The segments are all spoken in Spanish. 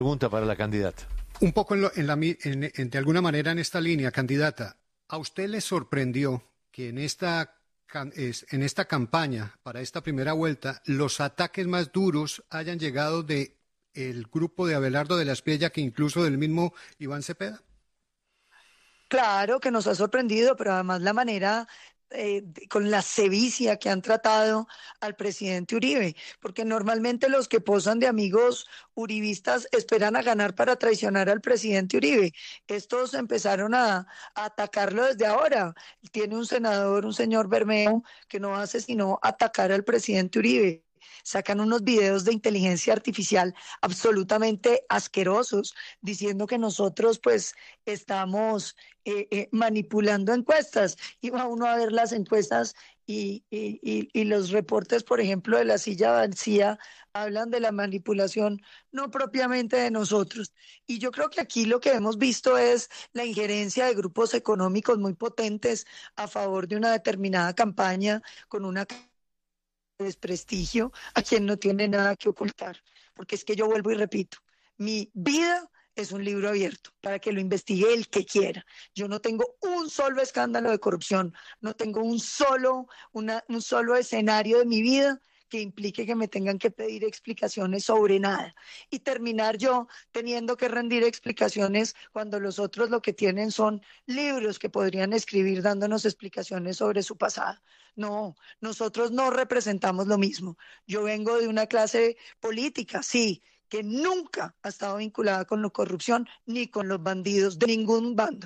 Pregunta para la candidata. Un poco de alguna manera en esta línea, candidata, ¿a usted le sorprendió que en esta campaña para esta primera vuelta los ataques más duros hayan llegado de el grupo de Abelardo de la Espriella que incluso del mismo Iván Cepeda? Claro que nos ha sorprendido, pero además la manera, con la sevicia que han tratado al presidente Uribe, porque normalmente los que posan de amigos uribistas esperan a ganar para traicionar al presidente Uribe. Estos empezaron a atacarlo desde ahora. Tiene un senador, un señor Bermeo, que no hace sino atacar al presidente Uribe. Sacan unos videos de inteligencia artificial absolutamente asquerosos, diciendo que nosotros pues estamos manipulando encuestas. Iba uno a ver las encuestas y los reportes, por ejemplo, de la silla vacía, hablan de la manipulación, no propiamente de nosotros. Y yo creo que aquí lo que hemos visto es la injerencia de grupos económicos muy potentes a favor de una determinada campaña con una desprestigio a quien no tiene nada que ocultar. Porque es que yo vuelvo y repito, mi vida es un libro abierto para que lo investigue el que quiera. Yo no tengo un solo escándalo de corrupción, no tengo un solo escenario de mi vida que implique que me tengan que pedir explicaciones sobre nada y terminar yo teniendo que rendir explicaciones cuando los otros lo que tienen son libros que podrían escribir dándonos explicaciones sobre su pasado. No, nosotros no representamos lo mismo. Yo vengo de una clase política, sí, que nunca ha estado vinculada con la corrupción ni con los bandidos de ningún bando.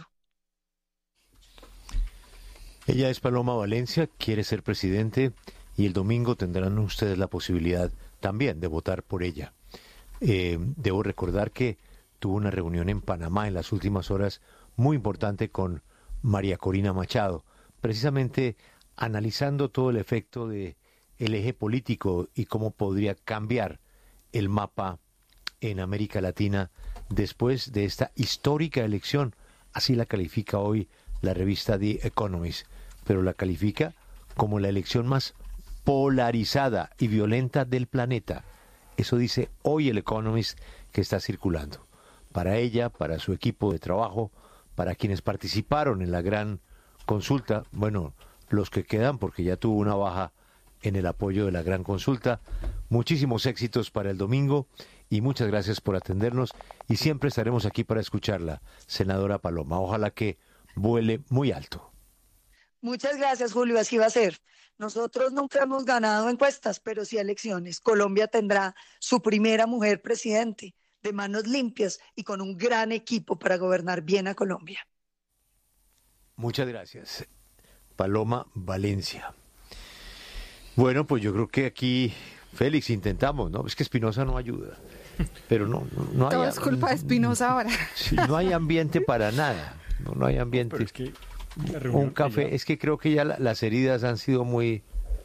Ella es Paloma Valencia, quiere ser presidente y el domingo tendrán ustedes la posibilidad también de votar por ella. Debo recordar que tuvo una reunión en Panamá en las últimas horas muy importante con María Corina Machado, precisamente analizando todo el efecto del eje político y cómo podría cambiar el mapa en América Latina después de esta histórica elección. Así la califica hoy la revista The Economist, pero la califica como la elección más polarizada y violenta del planeta. Eso dice hoy el Economist que está circulando. Para ella, para su equipo de trabajo, para quienes participaron en la gran consulta, bueno, los que quedan porque ya tuvo una baja en el apoyo de la gran consulta. Muchísimos éxitos para el domingo y muchas gracias por atendernos y siempre estaremos aquí para escucharla, senadora Paloma. Ojalá que vuele muy alto. Muchas gracias, Julio, así va a ser. Nosotros nunca hemos ganado encuestas, pero sí elecciones. Colombia tendrá su primera mujer presidente, de manos limpias y con un gran equipo para gobernar bien a Colombia. Muchas gracias. Paloma Valencia. Bueno, pues yo creo que aquí, Félix, intentamos, ¿no? Es que Espinosa no ayuda. Pero no hay... Todo es culpa de Espinosa ahora. Sí, no hay ambiente para nada. No hay ambiente. Pero es que un café, es que creo que ya las heridas han sido muy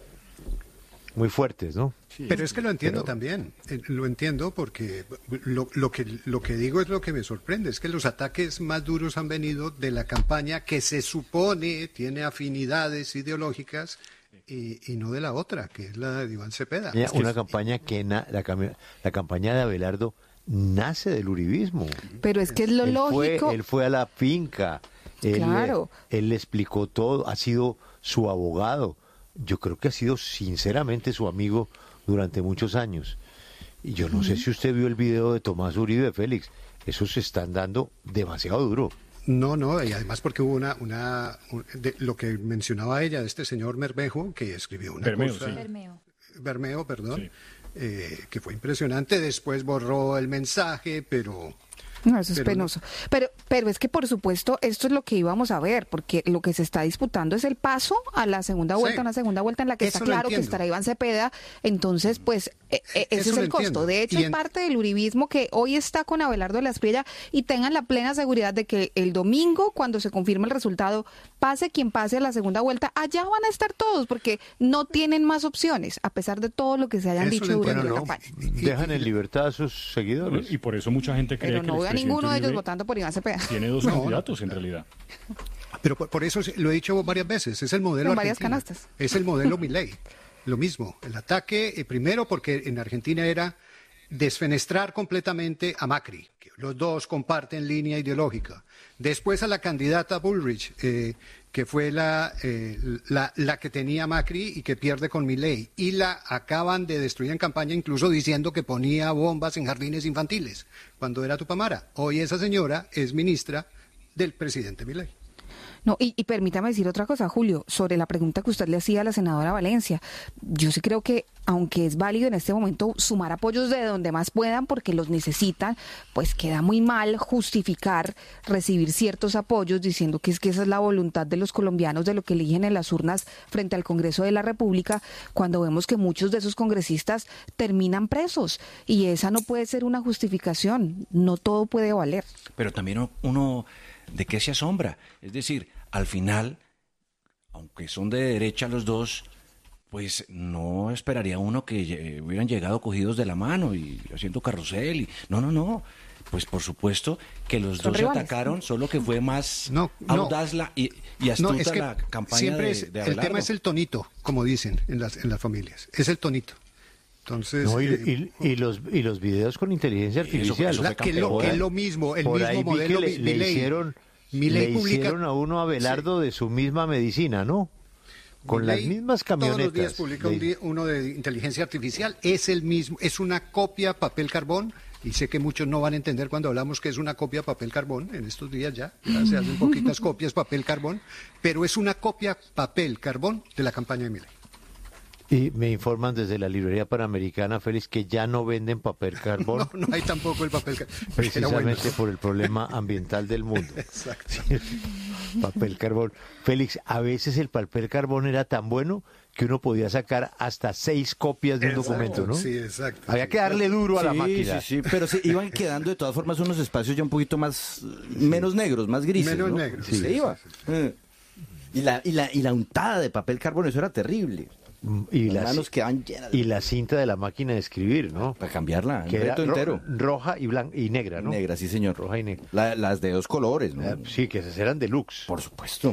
fuertes, ¿no? Sí, pero es que lo entiendo también, lo entiendo porque lo que digo es lo que me sorprende, es que los ataques más duros han venido de la campaña que se supone tiene afinidades ideológicas y no de la otra, que es la de Iván Cepeda. Una campaña que la campaña de Abelardo nace del uribismo. Pero es que es lo lógico. Él fue a la finca. Claro. Él le explicó todo, ha sido su abogado. Yo creo que ha sido sinceramente su amigo durante muchos años. Y yo no sé si usted vio el video de Tomás Uribe, Félix. Esos se están dando demasiado duro. No, y además porque hubo lo que mencionaba ella, de este señor Bermejo, que escribió una cosa... Sí. Bermeo, perdón, sí. Que fue impresionante. Después borró el mensaje, pero... No, eso es penoso. Pero es que, por supuesto, esto es lo que íbamos a ver, porque lo que se está disputando es el paso a la segunda vuelta, una segunda vuelta en la que está claro que estará Iván Cepeda. Entonces, pues, ese es el costo. De hecho, hay parte del uribismo que hoy está con Abelardo de la Espriella y tengan la plena seguridad de que el domingo, cuando se confirme el resultado, pase quien pase a la segunda vuelta, allá van a estar todos, porque no tienen más opciones, a pesar de todo lo que se hayan dicho durante la campaña. Dejan en libertad a sus seguidores. Y por eso mucha gente cree que a ninguno de ellos votando por IvánCepeda. Tiene dos candidatos en realidad. Pero por eso lo he dicho varias veces, es el modelo con varias Argentina. Canastas. Es el modelo Milei. Lo mismo, el ataque primero porque en Argentina era desfenestrar completamente a Macri, que los dos comparten línea ideológica. Después a la candidata Bullrich, que fue la que tenía Macri y que pierde con Milei. Y la acaban de destruir en campaña, incluso diciendo que ponía bombas en jardines infantiles, cuando era Tupamara. Hoy esa señora es ministra del presidente Milei. No, y permítame decir otra cosa, Julio, sobre la pregunta que usted le hacía a la senadora Valencia. Yo sí creo que, aunque es válido en este momento sumar apoyos de donde más puedan porque los necesitan, pues queda muy mal justificar recibir ciertos apoyos diciendo que esa es la voluntad de los colombianos, de lo que eligen en las urnas frente al Congreso de la República, cuando vemos que muchos de esos congresistas terminan presos. Y esa no puede ser una justificación, no todo puede valer. Pero también uno... ¿de qué se asombra? Es decir, al final, aunque son de derecha los dos, pues no esperaría uno que hubieran llegado cogidos de la mano y haciendo carrusel. No. Pues por supuesto que los dos se atacaron, solo que fue más audaz y astuta es que la campaña siempre de el tema es el tonito, como dicen en las familias. Es el tonito. Entonces, y los videos con inteligencia artificial. Que es lo mismo, el por mismo modelo. Le hicieron a uno a Abelardo de su misma medicina, ¿no? Con las mismas camionetas. Todos los días publica uno de inteligencia artificial. Es el mismo, es una copia papel carbón. Y sé que muchos no van a entender cuando hablamos que es una copia papel carbón. En estos días ya se hacen poquitas copias papel carbón. Pero es una copia papel carbón de la campaña de Milei. Y me informan desde la librería Panamericana, Félix, que ya no venden papel carbón. No hay tampoco el papel carbón. Precisamente por el problema ambiental del mundo. Exacto. Sí, papel carbón. Félix, a veces el papel carbón era tan bueno que uno podía sacar hasta 6 copias de un documento, ¿no? Sí, exacto. Había que darle duro a la máquina. Sí, pero iban quedando de todas formas unos espacios ya un poquito menos negros, más grises. Menos ¿no? negros. Sí, se iba. Sí. Y la untada de papel carbón, eso era terrible. Y las manos quedaban llenas. Y la cinta de la máquina de escribir, ¿no? Para cambiarla, que era entero. Roja y negra, ¿no? Negra, sí, señor. Roja y negra. Las de 2 colores, ¿no? Sí, que esas eran deluxe. Por supuesto.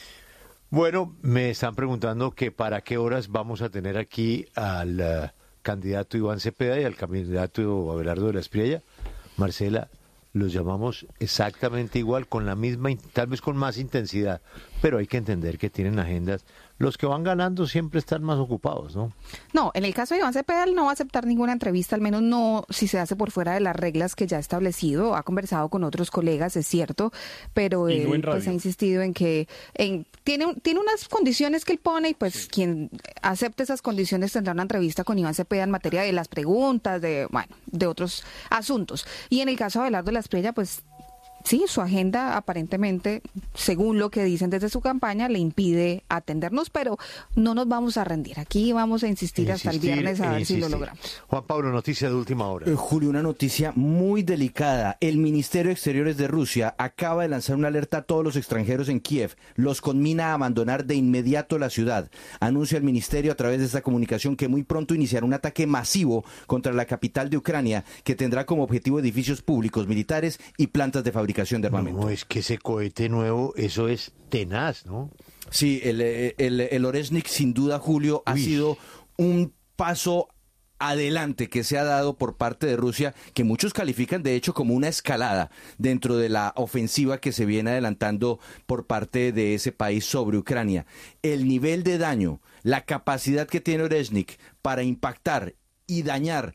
Bueno, me están preguntando que para qué horas vamos a tener aquí al candidato Iván Cepeda y al candidato Abelardo de la Espriella. Marcela, los llamamos exactamente igual, con la misma, tal vez con más intensidad, pero hay que entender que tienen agendas. Los que van ganando siempre están más ocupados, ¿no? No, en el caso de Iván Cepeda, él no va a aceptar ninguna entrevista, al menos no si se hace por fuera de las reglas que ya ha establecido. Ha conversado con otros colegas, es cierto, pero él pues ha insistido en que tiene unas condiciones que él pone y pues quien acepte esas condiciones tendrá una entrevista con Iván Cepeda en materia de las preguntas, de otros asuntos. Y en el caso de Abelardo de la Espriella, pues sí, su agenda aparentemente, según lo que dicen desde su campaña, le impide atendernos, pero no nos vamos a rendir. Aquí vamos a insistir hasta el viernes a ver si lo logramos. Juan Pablo, noticia de última hora. Julio, una noticia muy delicada. El Ministerio de Exteriores de Rusia acaba de lanzar una alerta a todos los extranjeros en Kiev. Los conmina a abandonar de inmediato la ciudad. Anuncia el ministerio a través de esta comunicación que muy pronto iniciará un ataque masivo contra la capital de Ucrania, que tendrá como objetivo edificios públicos, militares y plantas de fabricación de armamento. No, es que ese cohete nuevo, eso es tenaz, ¿no? Sí, el Oreshnik, sin duda, Julio, ha sido un paso adelante que se ha dado por parte de Rusia, que muchos califican de hecho como una escalada dentro de la ofensiva que se viene adelantando por parte de ese país sobre Ucrania. El nivel de daño, la capacidad que tiene Oreshnik para impactar y dañar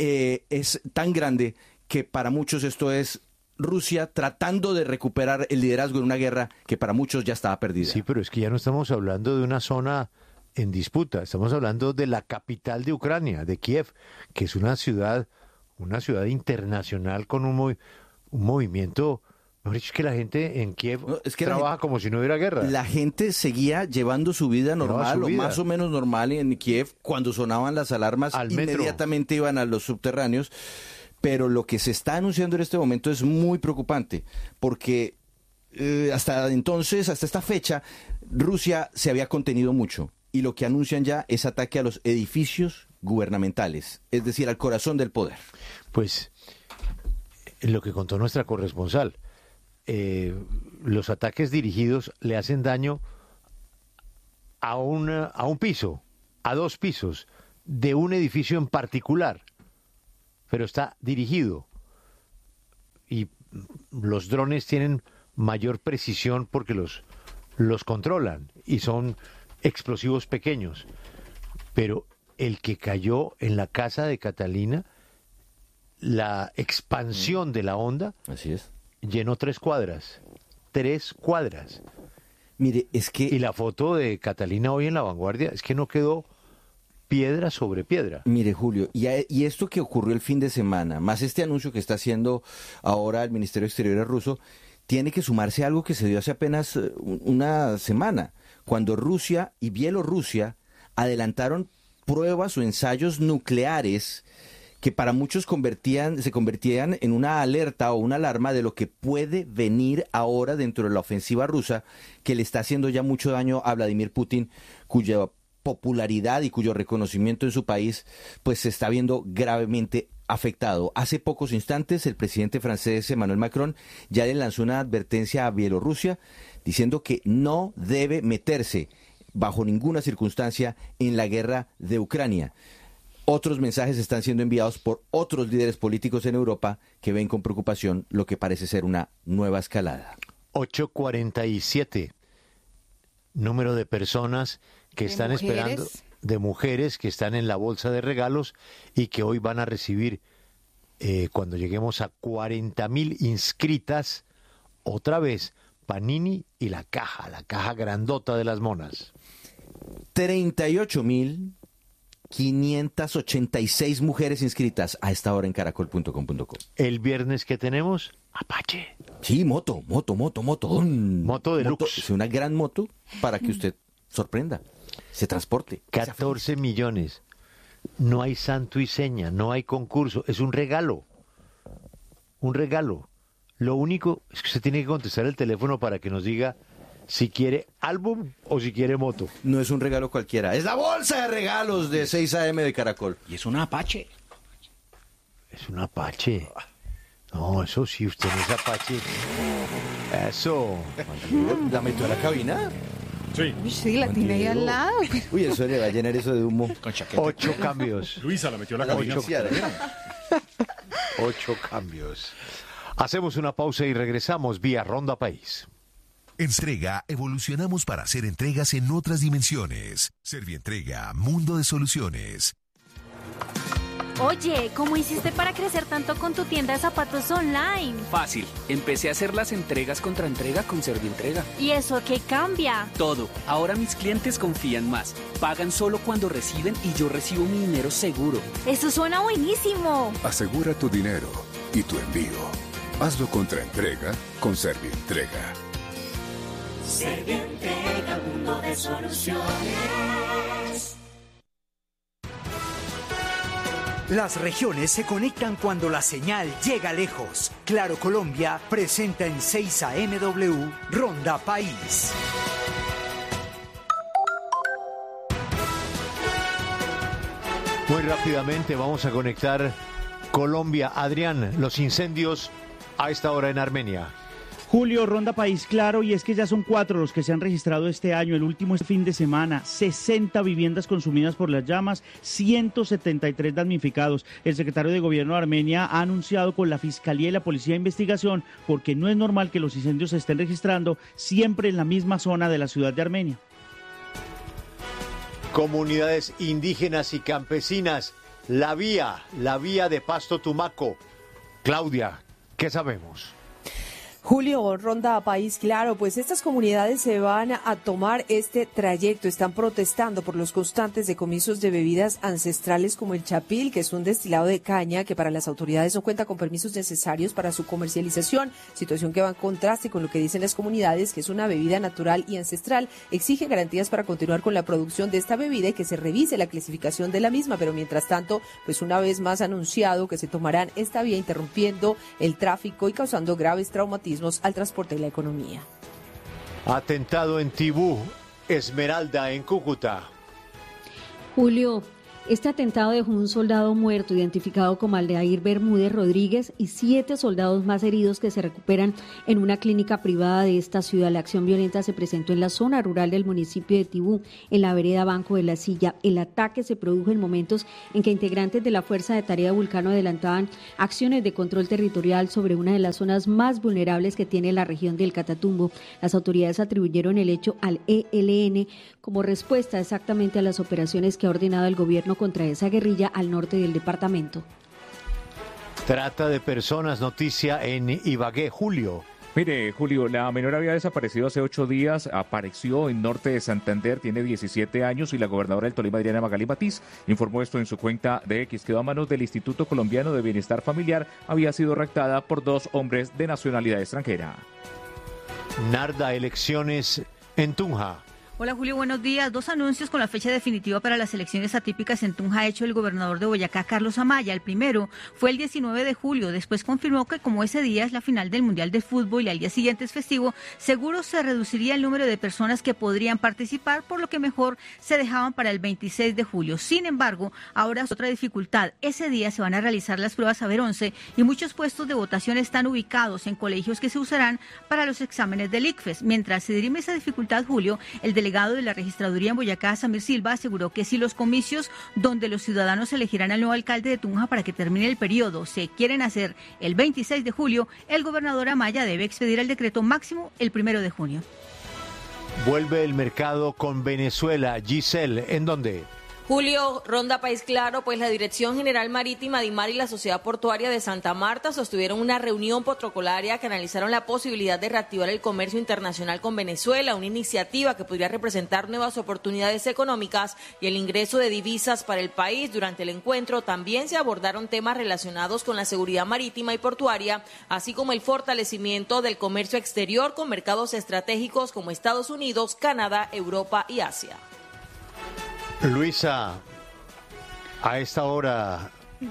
es tan grande que para muchos esto es Rusia tratando de recuperar el liderazgo en una guerra que para muchos ya estaba perdida. Sí, pero es que ya no estamos hablando de una zona en disputa, estamos hablando de la capital de Ucrania, de Kiev, que es una ciudad internacional con un movimiento. Mejor dicho, que la gente en Kiev trabaja como si no hubiera guerra. La gente seguía llevando su vida normal o más o menos normal en Kiev. Cuando sonaban las alarmas, inmediatamente iban a los subterráneos. Pero lo que se está anunciando en este momento es muy preocupante, porque hasta esta fecha, Rusia se había contenido mucho. Y lo que anuncian ya es ataque a los edificios gubernamentales, es decir, al corazón del poder. Pues, lo que contó nuestra corresponsal, los ataques dirigidos le hacen daño a un piso, a 2 pisos, de un edificio en particular. pero está dirigido. Y los drones tienen mayor precisión porque los controlan y son explosivos pequeños. Pero el que cayó en la casa de Catalina, la expansión de la onda, así es, llenó 3 cuadras. 3 cuadras. Mire, es que... Y la foto de Catalina hoy en La Vanguardia es que no quedó piedra sobre piedra. Mire, Julio, y esto que ocurrió el fin de semana, más este anuncio que está haciendo ahora el Ministerio de Exteriores ruso, tiene que sumarse a algo que se dio hace apenas una semana, cuando Rusia y Bielorrusia adelantaron pruebas o ensayos nucleares que para muchos se convertían en una alerta o una alarma de lo que puede venir ahora dentro de la ofensiva rusa, que le está haciendo ya mucho daño a Vladimir Putin, cuya popularidad y cuyo reconocimiento en su país pues se está viendo gravemente afectado. Hace pocos instantes el presidente francés Emmanuel Macron ya le lanzó una advertencia a Bielorrusia diciendo que no debe meterse bajo ninguna circunstancia en la guerra de Ucrania. Otros mensajes están siendo enviados por otros líderes políticos en Europa que ven con preocupación lo que parece ser una nueva escalada. 847, número de personas que están esperando, de mujeres que están en la bolsa de regalos y que hoy van a recibir, cuando lleguemos a 40,000 inscritas, otra vez Panini y la caja grandota de las monas. 38.586 mujeres inscritas a esta hora en caracol.com.co. El viernes que tenemos, Apache. Sí, moto. Moto deluxe. Es una gran moto para que usted sorprenda, se transporte. 14 millones. No hay santo y seña, no hay concurso, es un regalo. Un regalo. Lo único es que usted tiene que contestar el teléfono para que nos diga si quiere álbum o si quiere moto. No es un regalo cualquiera, es la bolsa de regalos de 6 AM de Caracol. Y es una Apache. Es un Apache. No, eso sí, usted no es Apache. Eso. ¿La metió a la cabina? Sí. Sí, la tiene ahí al lado. Uy, eso le va a llenar eso de humo. Con chaqueta. 8 cambios. Luisa la metió a la cabina. 8 cambios. Hacemos una pausa y regresamos vía Ronda País. En Strega evolucionamos para hacer entregas en otras dimensiones. Servientrega, mundo de soluciones. Oye, ¿cómo hiciste para crecer tanto con tu tienda de zapatos online? Fácil. Empecé a hacer las entregas contra entrega con Servientrega. ¿Y eso qué cambia? Todo. Ahora mis clientes confían más. Pagan solo cuando reciben y yo recibo mi dinero seguro. ¡Eso suena buenísimo! Asegura tu dinero y tu envío. Hazlo contra entrega con Servientrega. Servientrega, mundo de soluciones. Las regiones se conectan cuando la señal llega lejos. Claro Colombia presenta en 6 AMW Ronda País. Muy rápidamente vamos a conectar Colombia. Adrián, los incendios a esta hora en Armenia. Julio, Ronda País Claro, y es que ya son 4 los que se han registrado este año, el último este fin de semana, 60 viviendas consumidas por las llamas, 173 damnificados. El secretario de Gobierno de Armenia ha anunciado con la Fiscalía y la Policía de Investigación, porque no es normal que los incendios se estén registrando siempre en la misma zona de la ciudad de Armenia. Comunidades indígenas y campesinas, la vía de Pasto Tumaco. Claudia, ¿qué sabemos? Julio, Ronda País Claro, pues estas comunidades se van a tomar este trayecto, están protestando por los constantes decomisos de bebidas ancestrales como el chapil, que es un destilado de caña que para las autoridades no cuenta con permisos necesarios para su comercialización, situación que va en contraste con lo que dicen las comunidades, que es una bebida natural y ancestral. Exige garantías para continuar con la producción de esta bebida y que se revise la clasificación de la misma, pero mientras tanto, pues una vez más anunciado que se tomarán esta vía interrumpiendo el tráfico y causando graves traumatismos al transporte y la economía. Atentado en Tibú, Esmeralda en Cúcuta. Julio, Este atentado dejó un soldado muerto identificado como Aldair Bermúdez Rodríguez y 7 soldados más heridos que se recuperan en una clínica privada de esta ciudad. La acción violenta se presentó en la zona rural del municipio de Tibú, en la vereda Banco de la Silla. El ataque se produjo en momentos en que integrantes de la Fuerza de Tarea de Vulcano adelantaban acciones de control territorial sobre una de las zonas más vulnerables que tiene la región del Catatumbo. Las autoridades atribuyeron el hecho al ELN como respuesta exactamente a las operaciones que ha ordenado el gobierno contra esa guerrilla al norte del departamento. Trata de personas, noticia en Ibagué, Julio. Mire, Julio, la menor había desaparecido hace 8 días, apareció en norte de Santander, tiene 17 años y la gobernadora del Tolima, Adriana Magalí Matiz, informó esto en su cuenta de X. Quedó a manos del Instituto Colombiano de Bienestar Familiar, había sido raptada por 2 hombres de nacionalidad extranjera. Narda, elecciones en Tunja. Hola Julio, buenos días. 2 anuncios con la fecha definitiva para las elecciones atípicas en Tunja ha hecho el gobernador de Boyacá, Carlos Amaya. El primero fue el 19 de julio. Después confirmó que como ese día es la final del Mundial de Fútbol y al día siguiente es festivo, seguro se reduciría el número de personas que podrían participar, por lo que mejor se dejaban para el 26 de julio. Sin embargo, ahora es otra dificultad. Ese día se van a realizar las pruebas Saber 11 y muchos puestos de votación están ubicados en colegios que se usarán para los exámenes del ICFES. Mientras se dirime esa dificultad, Julio, el delegado de la registraduría en Boyacá, Samir Silva, aseguró que si los comicios donde los ciudadanos elegirán al nuevo alcalde de Tunja para que termine el periodo se quieren hacer el 26 de julio, el gobernador Amaya debe expedir el decreto máximo el 1 de junio. Vuelve el mercado con Venezuela. Giselle, ¿en dónde? Julio, Ronda País Claro, pues la Dirección General Marítima DIMAR y la Sociedad Portuaria de Santa Marta sostuvieron una reunión protocolaria que analizaron la posibilidad de reactivar el comercio internacional con Venezuela, una iniciativa que podría representar nuevas oportunidades económicas y el ingreso de divisas para el país. Durante el encuentro también se abordaron temas relacionados con la seguridad marítima y portuaria, así como el fortalecimiento del comercio exterior con mercados estratégicos como Estados Unidos, Canadá, Europa y Asia. Luisa, a esta hora,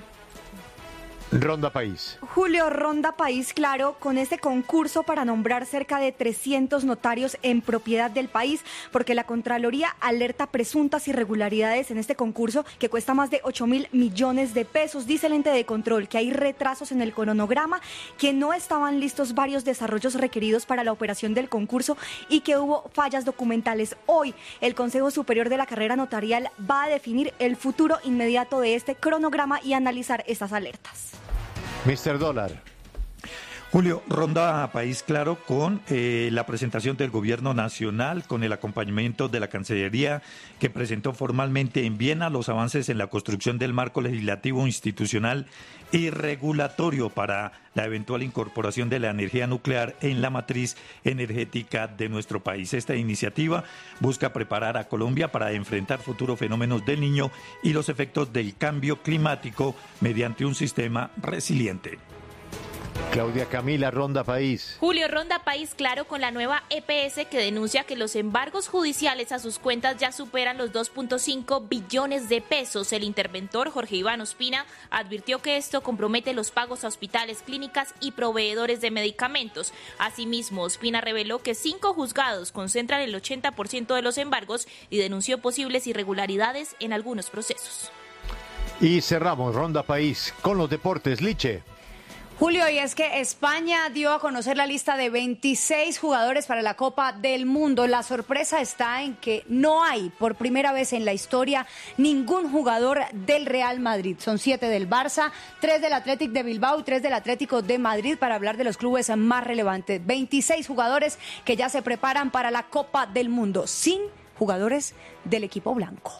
Ronda País. Julio, Ronda País Claro, con este concurso para nombrar cerca de 300 notarios en propiedad del país, porque la Contraloría alerta presuntas irregularidades en este concurso que cuesta más de 8.000 millones de pesos. Dice el ente de control que hay retrasos en el cronograma, que no estaban listos varios desarrollos requeridos para la operación del concurso y que hubo fallas documentales. Hoy, el Consejo Superior de la Carrera Notarial va a definir el futuro inmediato de este cronograma y analizar estas alertas. Mr. Dólar. Julio, Ronda País Claro con la presentación del Gobierno Nacional, con el acompañamiento de la Cancillería, que presentó formalmente en Viena los avances en la construcción del marco legislativo, institucional y regulatorio para la eventual incorporación de la energía nuclear en la matriz energética de nuestro país. Esta iniciativa busca preparar a Colombia para enfrentar futuros fenómenos del Niño y los efectos del cambio climático mediante un sistema resiliente. Claudia Camila, Ronda País. Julio, Ronda País Claro con la nueva EPS que denuncia que los embargos judiciales a sus cuentas ya superan los 2.5 billones de pesos. El interventor Jorge Iván Ospina advirtió que esto compromete los pagos a hospitales, clínicas y proveedores de medicamentos. Asimismo, Ospina reveló que 5 juzgados concentran el 80% de los embargos y denunció posibles irregularidades en algunos procesos. Y cerramos Ronda País con los deportes. Liche. Julio, y es que España dio a conocer la lista de 26 jugadores para la Copa del Mundo. La sorpresa está en que no hay, por primera vez en la historia, ningún jugador del Real Madrid. Son 7 del Barça, 3 del Athletic de Bilbao y 3 del Atlético de Madrid, para hablar de los clubes más relevantes. 26 jugadores que ya se preparan para la Copa del Mundo, sin jugadores del equipo blanco.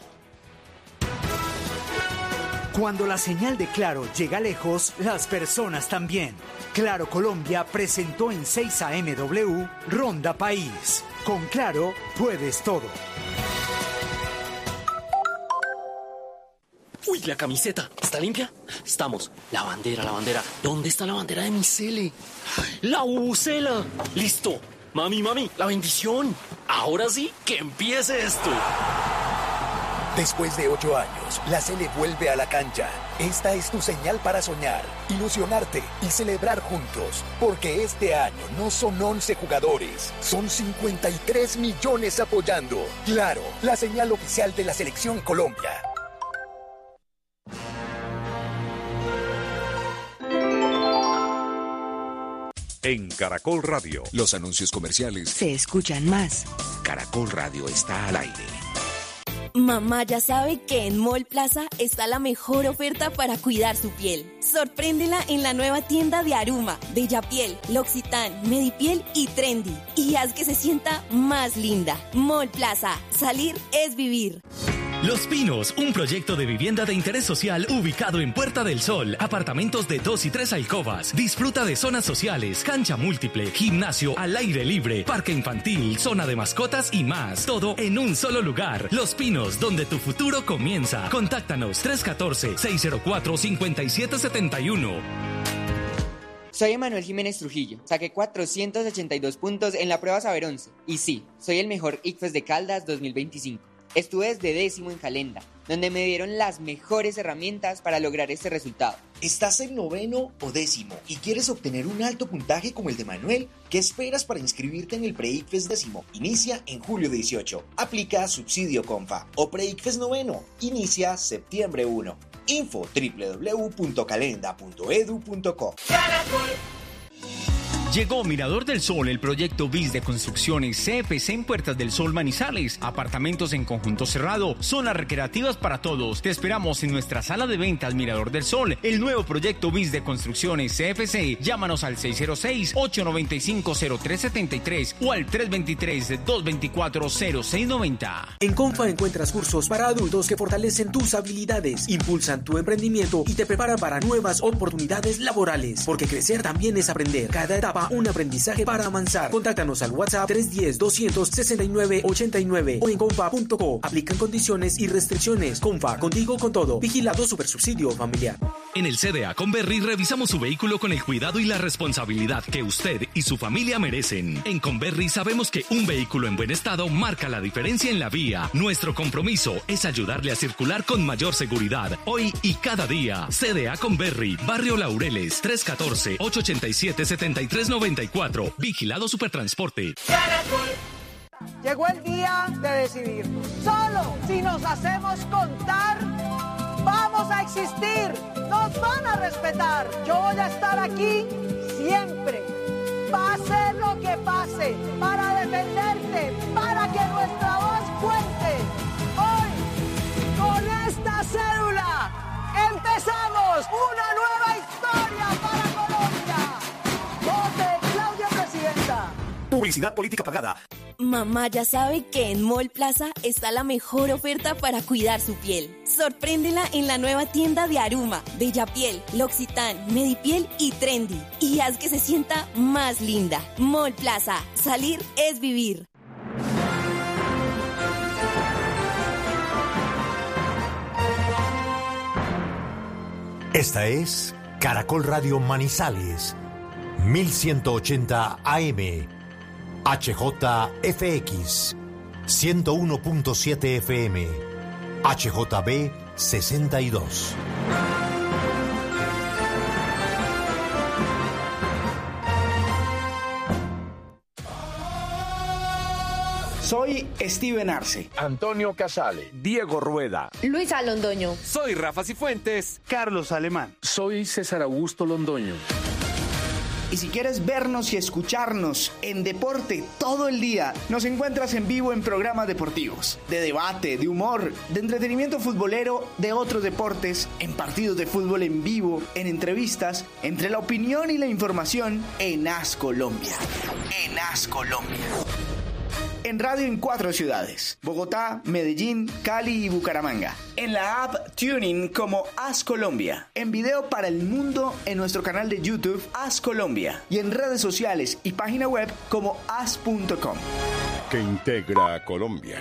Cuando la señal de Claro llega lejos, las personas también. Claro Colombia presentó en 6 AMW Ronda País. Con Claro puedes todo. Uy, la camiseta, ¿está limpia? Estamos. La bandera. ¿Dónde está la bandera de mi Cele? ¡La bubucela! ¡Listo! Mami, la bendición. Ahora sí, que empiece esto. Después de 8 años, la Cele vuelve a la cancha. Esta es tu señal para soñar, ilusionarte y celebrar juntos. Porque este año no son 11 jugadores, son 53 millones apoyando. Claro, la señal oficial de la Selección Colombia. en Caracol Radio. Los anuncios comerciales se escuchan más. Caracol Radio está al aire. Mamá ya sabe que en Mall Plaza está la mejor oferta para cuidar su piel. Sorpréndela en la nueva tienda de Aruma, Bella Piel, L'Occitane, Medipiel y Trendy. Y haz que se sienta más linda. Mall Plaza. Salir es vivir. Los Pinos, un proyecto de vivienda de interés social ubicado en Puerta del Sol. Apartamentos de 2 y 3 alcobas. Disfruta de zonas sociales, cancha múltiple, gimnasio al aire libre, parque infantil, zona de mascotas y más. Todo en un solo lugar. Los Pinos, donde tu futuro comienza. Contáctanos 314-604-5771. Soy Emanuel Jiménez Trujillo. Saqué 482 puntos en la prueba Saber 11. Y sí, soy el mejor ICFES de Caldas 2025. Estuve desde 10º en Calenda, donde me dieron las mejores herramientas para lograr este resultado. ¿Estás en 9º o 10º y quieres obtener un alto puntaje como el de Manuel? ¿Qué esperas para inscribirte en el Pre-ICFES 10º? Inicia en julio 18. Aplica subsidio Confa. O Pre-ICFES 9º. Inicia septiembre 1. Info www.calenda.edu.co. Llegó Mirador del Sol, el proyecto BIS de construcciones CFC en Puertas del Sol Manizales. Apartamentos en conjunto cerrado, zonas recreativas para todos. Te esperamos en nuestra sala de ventas Mirador del Sol, el nuevo proyecto BIS de construcciones CFC. Llámanos al 606-895-0373 o al 323-224-0690. En Confa encuentras cursos para adultos que fortalecen tus habilidades, impulsan tu emprendimiento y te preparan para nuevas oportunidades laborales. Porque crecer también es aprender. Cada etapa un aprendizaje para avanzar. Contáctanos al WhatsApp 310-269-89 o en confa.co. Aplican condiciones y restricciones. Confa, contigo con todo. Vigilado Supersubsidio Familiar. En el CDA Conberry revisamos su vehículo con el cuidado y la responsabilidad que usted y su familia merecen. En Conberry sabemos que un vehículo en buen estado marca la diferencia en la vía. Nuestro compromiso es ayudarle a circular con mayor seguridad, hoy y cada día. CDA Conberry, Barrio Laureles, 314-887-7394. Vigilado Supertransporte. Llegó el día de decidirnos. Solo si nos hacemos contar, vamos a existir. Nos van a respetar. Yo voy a estar aquí siempre. Pase lo que pase, para defenderte, para que nuestra voz cuente. Hoy, con esta cédula, empezamos una nueva historia para Colombia. Vote Claudia Presidenta. Publicidad política pagada. Mamá ya sabe que en Mall Plaza está la mejor oferta para cuidar su piel. Sorpréndela en la nueva tienda de Aruma, Bella Piel, L'Occitane, Medipiel y Trendy. Y haz que se sienta más linda. Mall Plaza. Salir es vivir. Esta es Caracol Radio Manizales, 1180 AM, HJFX, 101.7 FM, HJB 62. Soy Steven Arce, Antonio Casale, Diego Rueda, Luisa Londoño. Soy Rafa Cifuentes, Carlos Alemán. Soy César Augusto Londoño. Y si quieres vernos y escucharnos en deporte todo el día, nos encuentras en vivo en programas deportivos, de debate, de humor, de entretenimiento futbolero, de otros deportes, en partidos de fútbol en vivo, en entrevistas, entre la opinión y la información, en As Colombia. En As Colombia. En radio en 4 ciudades: Bogotá, Medellín, Cali y Bucaramanga. En la app TuneIn como As Colombia. En video para el mundo en nuestro canal de YouTube As Colombia. Y en redes sociales y página web como as.com. Que integra a Colombia.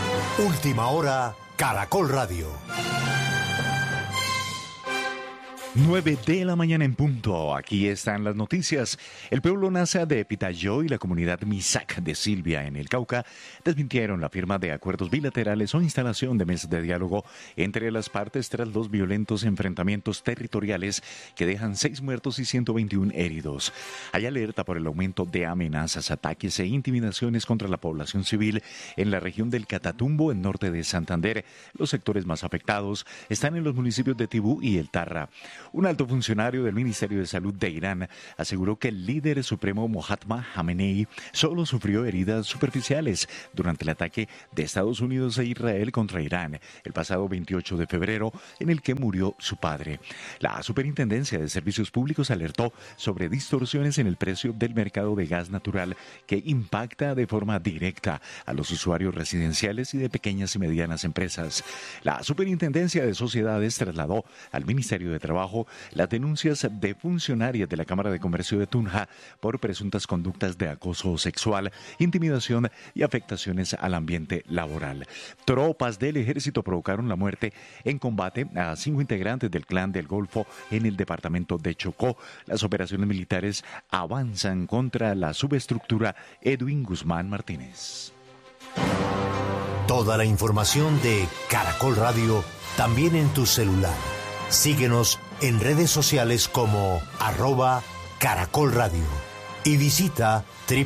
Última hora, Caracol Radio. 9 de la mañana en punto. Aquí están las noticias. El pueblo nasa de Pitayó y la comunidad Misak de Silvia en el Cauca desmintieron la firma de acuerdos bilaterales o instalación de mesas de diálogo entre las partes tras los violentos enfrentamientos territoriales que dejan 6 muertos y 121 heridos. Hay alerta por el aumento de amenazas, ataques e intimidaciones contra la población civil en la región del Catatumbo, en norte de Santander. Los sectores más afectados están en los municipios de Tibú y El Tarra. Un alto funcionario del Ministerio de Salud de Irán aseguró que el líder supremo Mohammad Khamenei solo sufrió heridas superficiales durante el ataque de Estados Unidos e Israel contra Irán el pasado 28 de febrero, en el que murió su padre. La Superintendencia de Servicios Públicos alertó sobre distorsiones en el precio del mercado de gas natural que impacta de forma directa a los usuarios residenciales y de pequeñas y medianas empresas. La Superintendencia de Sociedades trasladó al Ministerio de Trabajo las denuncias de funcionarias de la Cámara de Comercio de Tunja por presuntas conductas de acoso sexual, intimidación y afectaciones al ambiente laboral. Tropas del ejército provocaron la muerte en combate a 5 integrantes del Clan del Golfo en el departamento de Chocó. Las operaciones militares avanzan contra la subestructura Edwin Guzmán Martínez. Toda la información de Caracol Radio también en tu celular. Síguenos en redes sociales como @Caracol Radio y visita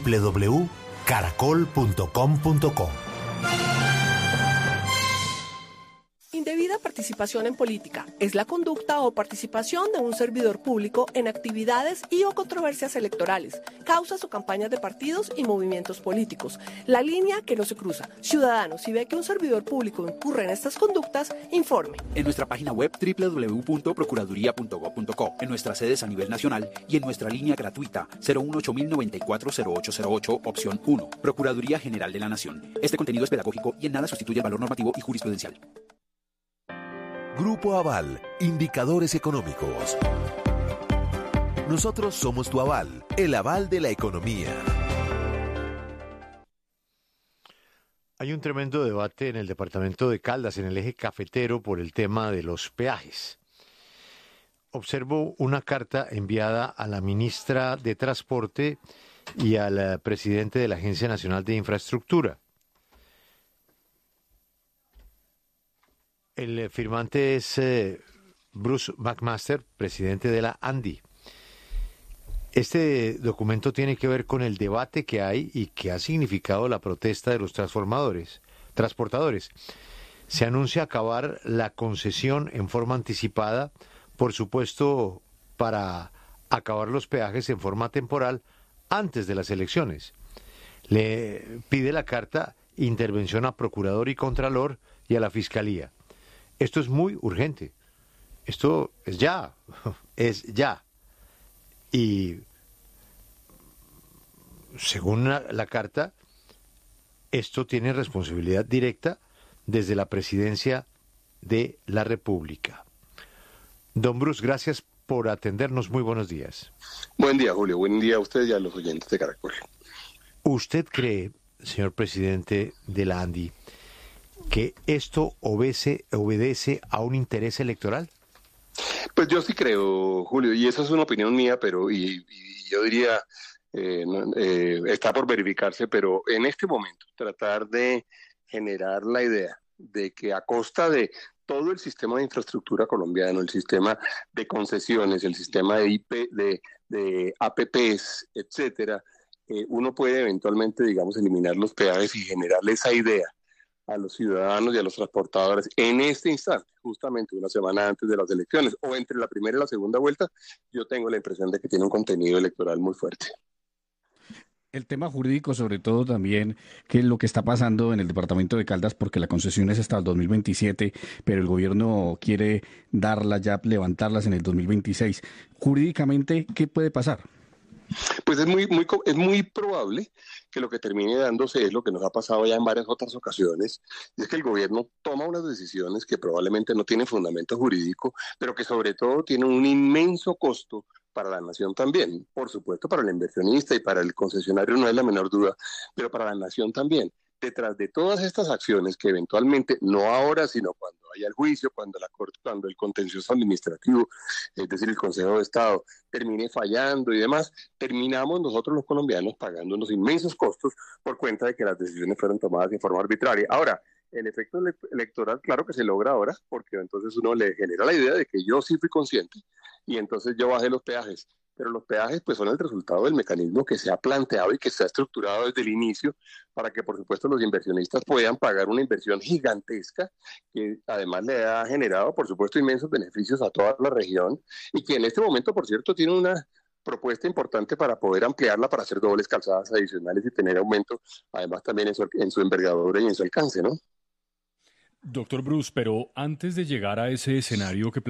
www.caracol.com.co. Indebida participación en política es la conducta o participación de un servidor público en actividades y o controversias electorales, causas o campañas de partidos y movimientos políticos. La línea que no se cruza. Ciudadanos, si ve que un servidor público incurre en estas conductas, informe. En nuestra página web www.procuraduría.gov.co, en nuestras sedes a nivel nacional y en nuestra línea gratuita 018-094-0808, opción 1. Procuraduría General de la Nación. Este contenido es pedagógico y en nada sustituye el valor normativo y jurisprudencial. Grupo Aval, indicadores económicos. Nosotros somos tu aval, el aval de la economía. Hay un tremendo debate en el departamento de Caldas, en el eje cafetero, por el tema de los peajes. Observo una carta enviada a la ministra de Transporte y al presidente de la Agencia Nacional de Infraestructura. El firmante es Bruce McMaster, presidente de la ANDI. Este documento tiene que ver con el debate que hay y que ha significado la protesta de los transportadores. Se anuncia acabar la concesión en forma anticipada, por supuesto, para acabar los peajes en forma temporal antes de las elecciones. Le pide la carta intervención a Procurador y Contralor y a la Fiscalía. Esto es muy urgente. Esto es ya. Y según la carta, esto tiene responsabilidad directa desde la Presidencia de la República. Don Bruce, gracias por atendernos. Muy buenos días. Buen día, Julio. Buen día a usted y a los oyentes de Caracol. ¿Usted cree, señor presidente de la ANDI, que esto obedece a un interés electoral? Pues yo sí creo, Julio, y esa es una opinión mía, pero y yo diría, está por verificarse, pero en este momento tratar de generar la idea de que a costa de todo el sistema de infraestructura colombiano, el sistema de concesiones, el sistema de APPs, etcétera, uno puede eventualmente, digamos, eliminar los peajes y generarle esa idea a los ciudadanos y a los transportadores en este instante, justamente una semana antes de las elecciones o entre la primera y la segunda vuelta. Yo tengo la impresión de que tiene un contenido electoral muy fuerte. El tema jurídico, sobre todo también, qué es lo que está pasando en el departamento de Caldas, porque la concesión es hasta el 2027, pero el gobierno quiere darlas ya, levantarlas en el 2026. Jurídicamente, ¿qué puede pasar? Pues es muy probable que lo que termine dándose es lo que nos ha pasado ya en varias otras ocasiones, y es que el gobierno toma unas decisiones que probablemente no tienen fundamento jurídico, pero que sobre todo tienen un inmenso costo para la nación también. Por supuesto, para el inversionista y para el concesionario no es la menor duda, pero para la nación también. detrás de todas estas acciones que eventualmente, no ahora, sino cuando haya el juicio, cuando la Corte, cuando el contencioso administrativo, es decir, el Consejo de Estado, termine fallando y demás, terminamos nosotros los colombianos pagando unos inmensos costos por cuenta de que las decisiones fueron tomadas de forma arbitraria. Ahora, el efecto electoral, claro que se logra ahora, porque entonces uno le genera la idea de que yo sí fui consciente y entonces yo bajé los peajes. Pero los peajes pues son el resultado del mecanismo que se ha planteado y que se ha estructurado desde el inicio para que por supuesto los inversionistas puedan pagar una inversión gigantesca que además le ha generado por supuesto inmensos beneficios a toda la región y que en este momento por cierto tiene una propuesta importante para poder ampliarla, para hacer dobles calzadas adicionales y tener aumento además también en su envergadura y en su alcance, ¿no? Doctor Bruce, pero antes de llegar a ese escenario que